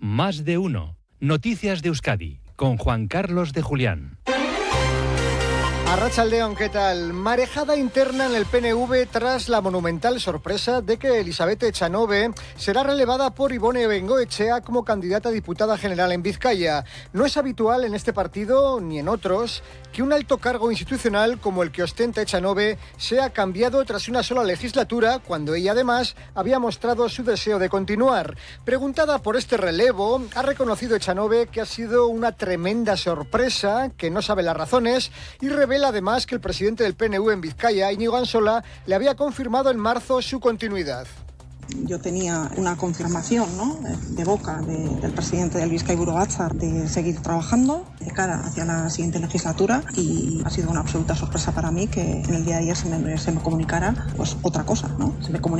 Más de uno. Noticias de Euskadi, con Juan Carlos de Julián. Arratsaldeon, ¿qué tal? Marejada interna en el PNV tras la monumental sorpresa de que Elizabeth Echanove será relevada por Ibone Bengoechea como candidata a diputada general en Vizcaya. No es habitual en este partido, ni en otros, que un alto cargo institucional como el que ostenta Echanove sea cambiado tras una sola legislatura, cuando ella además había mostrado su deseo de continuar. Preguntada por este relevo, ha reconocido Echanove que ha sido una tremenda sorpresa, que no sabe las razones, y revela además que el presidente del PNV en Vizcaya, Íñigo Ansola, le había confirmado en marzo su continuidad. Yo tenía una confirmación, ¿no?, de boca del presidente del Bizkaiburu Batzar de seguir trabajando de cara hacia la siguiente legislatura, y ha sido una absoluta sorpresa para mí que en el día de ayer se me comunicara pues otra cosa, ¿no? Se me